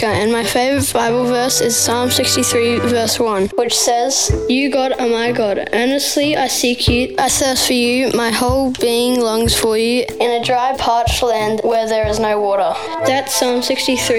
Micah, and my favorite Bible verse is Psalm 63 verse 1, which says, "You, God, are my God. Earnestly I seek you. I thirst for you. My whole being longs for you in a dry, parched land where there is no water." That's Psalm 63.